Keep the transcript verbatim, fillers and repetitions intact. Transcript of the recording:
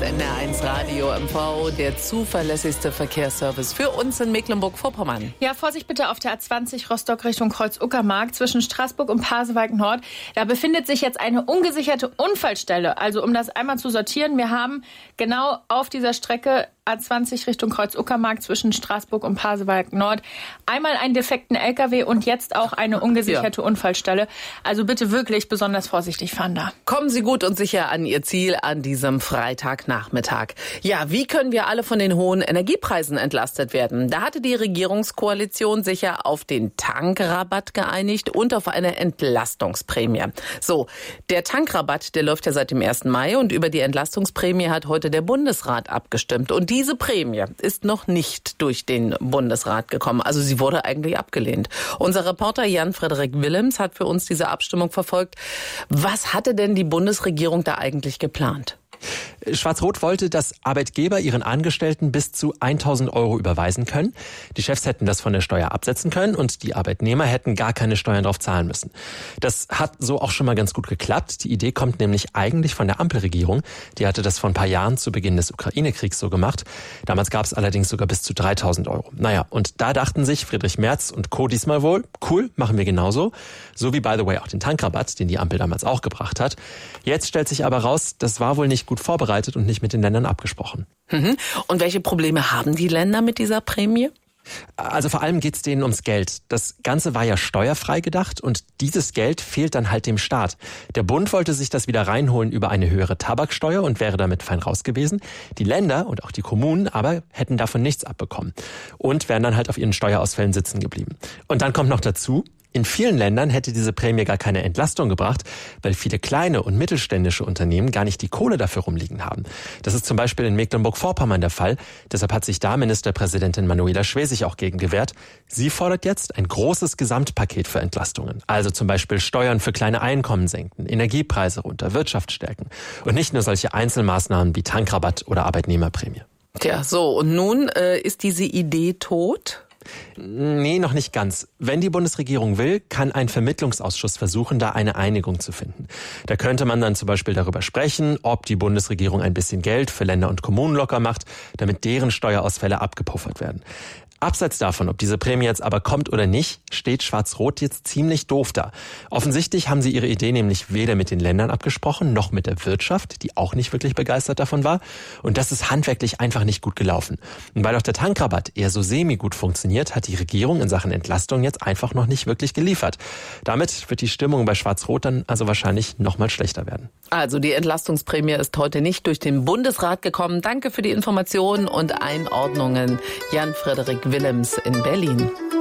N R eins Radio M V, der zuverlässigste Verkehrsservice für uns in Mecklenburg-Vorpommern. Ja, Vorsicht bitte auf der A zwanzig Rostock Richtung Kreuz-Uckermark zwischen Straßburg und Pasewalk Nord. Da befindet sich jetzt eine ungesicherte Unfallstelle. Also um das einmal zu sortieren, wir haben genau auf dieser Strecke A zwanzig Richtung Kreuz-Uckermark zwischen Straßburg und Pasewalk Nord einmal einen defekten L K W und jetzt auch eine ungesicherte ja. Unfallstelle. Also bitte wirklich besonders vorsichtig fahren da. Kommen Sie gut und sicher an Ihr Ziel an diesem Freitagnachmittag. Ja, wie können wir alle von den hohen Energiepreisen entlastet werden? Da hatte die Regierungskoalition sich ja auf den Tankrabatt geeinigt und auf eine Entlastungsprämie. So, der Tankrabatt, der läuft ja seit dem ersten Mai und über die Entlastungsprämie hat heute der Bundesrat abgestimmt. Und diese Prämie ist noch nicht durch den Bundesrat gekommen. Also sie wurde eigentlich abgelehnt. Unser Reporter Jan-Frederik Willems hat für uns diese Abstimmung verfolgt. Was hatte denn die Bundesregierung da eigentlich geplant? Schwarz-Rot wollte, dass Arbeitgeber ihren Angestellten bis zu tausend Euro überweisen können. Die Chefs hätten das von der Steuer absetzen können und die Arbeitnehmer hätten gar keine Steuern drauf zahlen müssen. Das hat so auch schon mal ganz gut geklappt. Die Idee kommt nämlich eigentlich von der Ampelregierung. Die hatte das vor ein paar Jahren zu Beginn des Ukraine-Kriegs so gemacht. Damals gab es allerdings sogar bis zu dreitausend Euro. Naja, und da dachten sich Friedrich Merz und Co. diesmal wohl, cool, machen wir genauso. So wie, by the way, auch den Tankrabatt, den die Ampel damals auch gebracht hat. Jetzt stellt sich aber raus, das war wohl nicht gut vorbereitet und nicht mit den Ländern abgesprochen. Mhm. Und welche Probleme haben die Länder mit dieser Prämie? Also vor allem geht's denen ums Geld. Das Ganze war ja steuerfrei gedacht und dieses Geld fehlt dann halt dem Staat. Der Bund wollte sich das wieder reinholen über eine höhere Tabaksteuer und wäre damit fein raus gewesen. Die Länder und auch die Kommunen aber hätten davon nichts abbekommen und wären dann halt auf ihren Steuerausfällen sitzen geblieben. Und dann kommt noch dazu, in vielen Ländern hätte diese Prämie gar keine Entlastung gebracht, weil viele kleine und mittelständische Unternehmen gar nicht die Kohle dafür rumliegen haben. Das ist zum Beispiel in Mecklenburg-Vorpommern der Fall. Deshalb hat sich da Ministerpräsidentin Manuela Schwesig auch gegen gewehrt. Sie fordert jetzt ein großes Gesamtpaket für Entlastungen. Also zum Beispiel Steuern für kleine Einkommen senken, Energiepreise runter, Wirtschaft stärken. Und nicht nur solche Einzelmaßnahmen wie Tankrabatt oder Arbeitnehmerprämie. Tja, so, und nun äh, ist diese Idee tot? Nee, noch nicht ganz. Wenn die Bundesregierung will, kann ein Vermittlungsausschuss versuchen, da eine Einigung zu finden. Da könnte man dann zum Beispiel darüber sprechen, ob die Bundesregierung ein bisschen Geld für Länder und Kommunen locker macht, damit deren Steuerausfälle abgepuffert werden. Abseits davon, ob diese Prämie jetzt aber kommt oder nicht, steht Schwarz-Rot jetzt ziemlich doof da. Offensichtlich haben sie ihre Idee nämlich weder mit den Ländern abgesprochen, noch mit der Wirtschaft, die auch nicht wirklich begeistert davon war. Und das ist handwerklich einfach nicht gut gelaufen. Und weil auch der Tankrabatt eher so semi-gut funktioniert, hat die Regierung in Sachen Entlastung jetzt einfach noch nicht wirklich geliefert. Damit wird die Stimmung bei Schwarz-Rot dann also wahrscheinlich noch mal schlechter werden. Also die Entlastungsprämie ist heute nicht durch den Bundesrat gekommen. Danke für die Informationen und Einordnungen, Jan-Frederik Willems in Berlin.